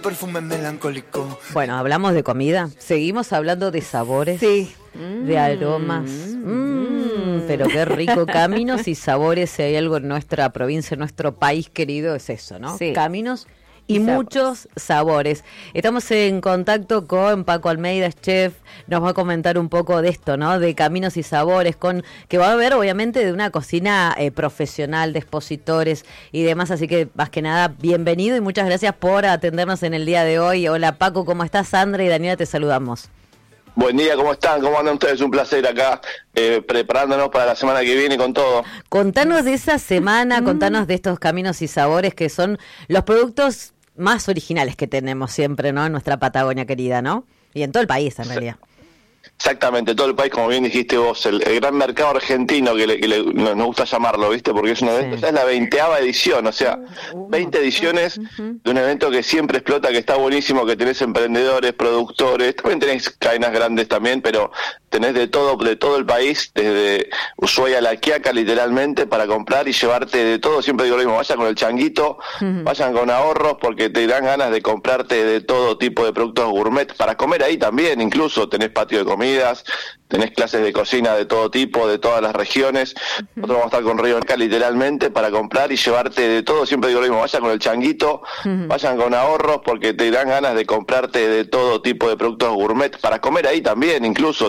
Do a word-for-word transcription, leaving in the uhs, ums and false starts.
perfume melancólico. Bueno, hablamos de comida, seguimos hablando de sabores, sí, de aromas. Mm, pero qué rico, caminos y sabores. Si hay algo en nuestra provincia, en nuestro país querido, es eso, ¿no? Sí. Caminos y, Y muchos sabores. Estamos en contacto con Paco Almeida, chef, nos va a comentar un poco de esto, ¿no? De caminos y sabores, con que va a haber obviamente de una cocina eh, profesional, de expositores y demás, así que más que nada, bienvenido y muchas gracias por atendernos en el día de hoy. Hola Paco, ¿cómo estás? Sandra y Daniela, te saludamos. Buen día, ¿cómo están? ¿Cómo andan ustedes? Un placer acá, eh, preparándonos para la semana que viene con todo. Contanos de esa semana, mm. contanos de estos caminos y sabores que son los productos más originales que tenemos siempre, ¿no? En nuestra Patagonia querida, ¿no? Y en todo el país, en realidad. Exactamente, todo el país, como bien dijiste vos, el, el gran mercado argentino, que, le, que le, nos gusta llamarlo, ¿viste? Porque es un evento, sí. Ya es la veinteava edición, o sea, veinte ediciones uh-huh. de un evento que siempre explota, que está buenísimo, que tenés emprendedores, productores, también tenés cadenas grandes también, pero tenés de todo, de todo el país, desde Ushuaia a La Quiaca, literalmente, para comprar y llevarte de todo. Siempre digo lo mismo, vayan con el changuito, uh-huh. vayan con ahorros, porque te dan ganas de comprarte de todo tipo de productos gourmet, para comer ahí también, incluso tenés patio de comidas, tenés clases de cocina de todo tipo, de todas las regiones. Uh-huh. Nosotros vamos a estar con Río Acá, literalmente, para comprar y llevarte de todo. Siempre digo lo mismo, vayan con el changuito, uh-huh. vayan con ahorros, porque te dan ganas de comprarte de todo tipo de productos gourmet, para comer ahí también, incluso